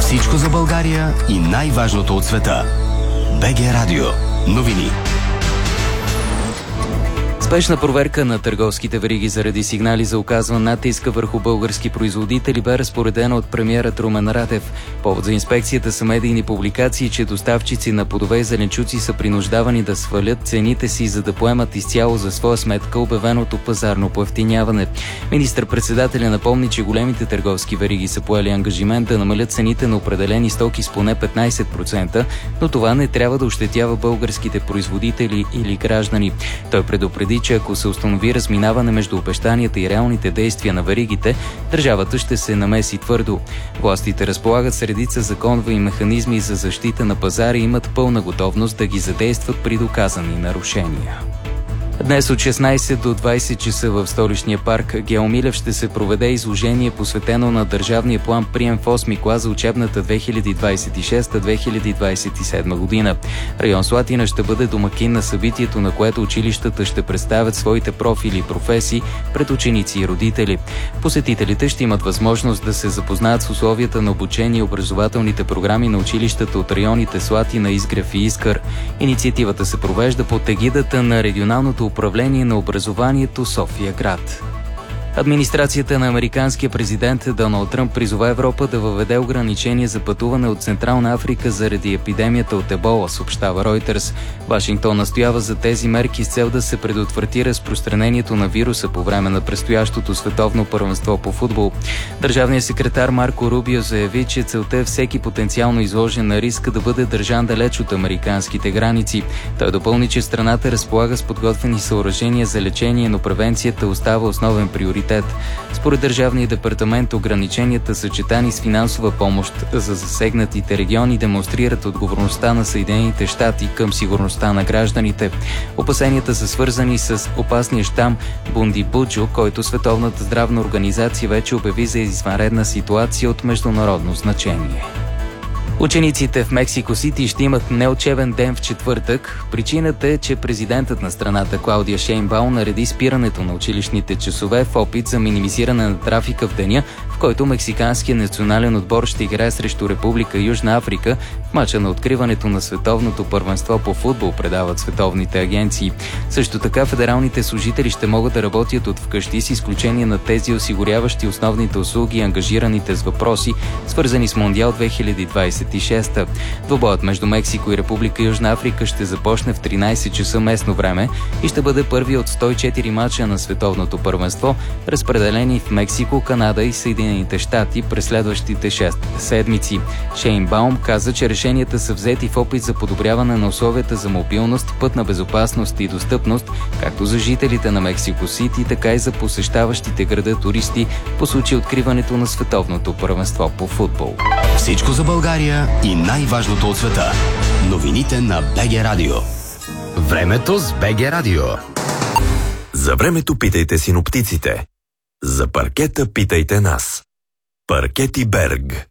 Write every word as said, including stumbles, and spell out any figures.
Всичко за България и най-важното от света. БГ Радио. Новини. Спешна проверка на търговските вериги заради сигнали за оказван натиска върху български производители бе разпоредена от премиерът Румен Радев. Повод за инспекцията са медийни публикации, че доставчици на плодове и зеленчуци са принуждавани да свалят цените си, за да поемат изцяло за своя сметка обявеното пазарно поевтиняване. Министър-председателя напомни, че големите търговски вериги са поели ангажимент да намалят цените на определени стоки с поне петнайсет процента, но това не трябва да ощетява българските производители или граждани. Той предупреди, че ако се установи разминаване между обещанията и реалните действия на веригите, държавата ще се намеси твърдо. Властите разполагат с редица законови механизми за защита на пазара и имат пълна готовност да ги задействат при доказани нарушения. Днес от шестнайсет до двайсет часа в столичния парк Гео Милев ще се проведе изложение, посветено на държавния план прием в осми клас за учебната две хиляди двайсет и шеста - две хиляди двайсет и седма година. Район Слатина ще бъде домакин на събитието, на което училищата ще представят своите профили и професии пред ученици и родители. Посетителите ще имат възможност да се запознаят с условията на обучение и образователните програми на училищата от районите Слатина, Изгрев и Искър. Инициативата се провежда под егидата на регионалното управление на образованието София град. Администрацията на американския президент Доналд Тръмп призова Европа да въведе ограничения за пътуване от Централна Африка заради епидемията от ебола, съобщава Ройтерс. Вашингтон настоява за тези мерки с цел да се предотврати разпространението на вируса по време на предстоящото световно първенство по футбол. Държавният секретар Марко Рубио заяви, че целта е всеки потенциално изложен на риска да бъде държан далеч от американските граници. Той допълни, че страната разполага с подготвени съоръжения за лечение, но превенцията остава основен приоритет. Според Държавния департамент, ограниченията, съчетани с финансова помощ за засегнатите региони, демонстрират отговорността на Съединените щати към сигурността на гражданите. Опасенията са свързани с опасния щам Бундибуджо, който Световната здравна организация вече обяви за извънредна ситуация от международно значение. Учениците в Мексико Сити ще имат неучебен ден в четвъртък. Причината е, че президентът на страната Клаудия Шейнбаум нареди спирането на училищните часове в опит за минимизиране на трафика в деня, в който мексиканският национален отбор ще играе срещу Република Южна Африка в мача на откриването на световното първенство по футбол, предават световните агенции. Също така федералните служители ще могат да работят от вкъщи, с изключение на тези, осигуряващи основните услуги и ангажираните с въпроси, свързани с Мондиал две хиляди двайсет и шеста. Двубоят между Мексико и Република Южна Африка ще започне в тринайсет часа местно време и ще бъде първи от сто и четири мача на световното първенство, разпределени в Мексико, Канада и Съединените щати през следващите шест седмици. Шейнбаум каза, че решенията са взети в опит за подобряване на условията за мобилност, пътна безопасност и достъпност, както за жителите на Мексико Сити, така и за посещаващите града туристи по случай откриването на световното първенство по футбол. Всичко за България и най-важното от света. Новините на БГ Радио. Времето с БГ Радио. За времето питайте синоптиците. За паркета питайте нас. Паркети Берг.